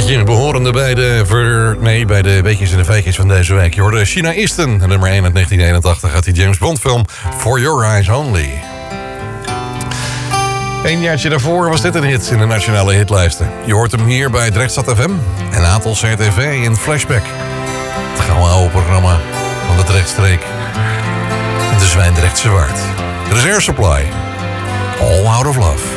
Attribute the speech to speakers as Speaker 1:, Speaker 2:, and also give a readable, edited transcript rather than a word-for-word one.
Speaker 1: plaatje behorende bij de weetjes en de feitjes van deze week. Je hoorde China Easton, nummer 1 uit 1981 uit die James Bond film For Your Eyes Only. Een jaartje daarvoor was dit een hit in de nationale hitlijsten. Je hoort hem hier bij Drechtstad FM en Atel CRTV in Flashback. Het gouden oude programma van de Drechtstreek. De Zwijndrechtse Waard. Reserve Supply. All Out of Love.